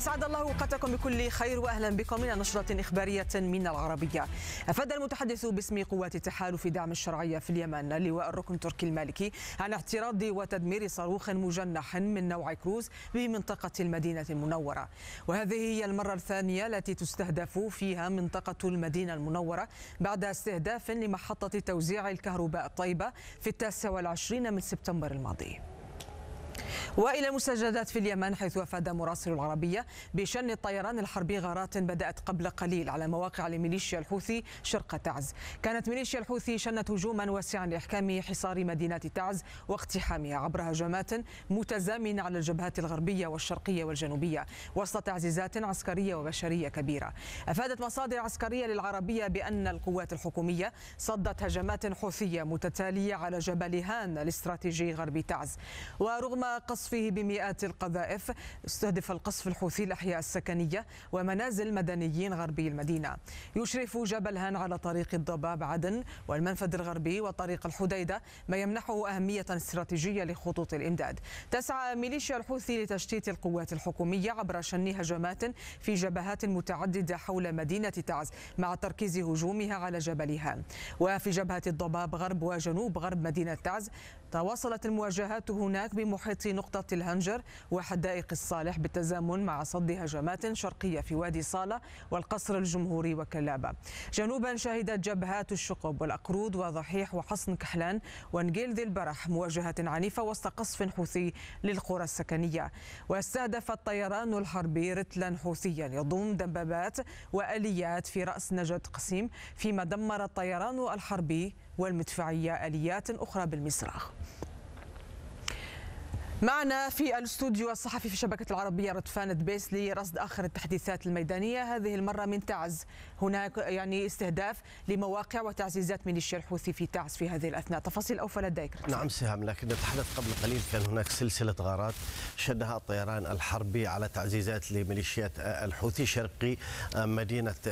أسعد الله أوقاتكم بكل خير وأهلا بكم من نشرة إخبارية من العربية. أفاد المتحدث باسم قوات تحالف دعم الشرعية في اليمن لواء الركن تركي المالكي عن اعتراض وتدمير صاروخ مجنح من نوع كروز بمنطقة المدينة المنورة، وهذه هي المرة الثانية التي تستهدف فيها منطقة المدينة المنورة بعد استهداف لمحطة توزيع الكهرباء طيبة في 29 من سبتمبر الماضي. وإلى المستجدات في اليمن، حيث أفاد مراسل العربية بشن الطيران الحربي غارات بدأت قبل قليل على مواقع لميليشيا الحوثي شرق تعز. كانت ميليشيا الحوثي شنت هجوما واسعا لإحكام حصار مدينة تعز واقتحامها عبر هجمات متزامنة على الجبهات الغربية والشرقية والجنوبية وسط تعزيزات عسكرية وبشرية كبيرة. أفادت مصادر عسكرية للعربية بأن القوات الحكومية صدت هجمات حوثية متتالية على جبل هان الاستراتيجي غرب تعز. ورغم قصفه بمئات القذائف، استهدف القصف الحوثي الأحياء السكنية ومنازل مدنيين غربي المدينة. يشرف جبل هان على طريق الضباب عدن والمنفذ الغربي وطريق الحديدة، ما يمنحه أهمية استراتيجية لخطوط الإمداد. تسعى ميليشيا الحوثي لتشتيت القوات الحكومية عبر شن هجمات في جبهات متعددة حول مدينة تعز، مع تركيز هجومها على جبل هان. وفي جبهة الضباب غرب وجنوب غرب مدينة تعز، تواصلت المواجهات هناك بمحيط نقطة الهنجر وحدائق الصالح، بالتزامن مع صد هجمات شرقية في وادي صالة والقصر الجمهوري وكلابة. جنوبا شهدت جبهات الشقب والأقرود وضحيح وحصن كحلان ونقيل ذي البرح مواجهة عنيفة وسط قصف حوثي للقرى السكنية. واستهدف الطيران الحربي رتلا حوثيا يضم دبابات وآليات في رأس نجد قسيم، فيما دمر الطيران الحربي والمدفعية آليات أخرى بالمصراغ. معنا في الاستوديو الصحفي في شبكة العربية رضفان دبيس لرصد آخر التحديثات الميدانية، هذه المرة من تعز. هناك استهداف لمواقع وتعزيزات ميليشيا الحوثي في تعز في هذه الأثناء، تفاصيل أوفى لديك رضفان. نعم سهام، لكن نتحدث قبل قليل كان هناك سلسلة غارات شنها الطيران الحربي على تعزيزات لميليشيات الحوثي شرقي مدينة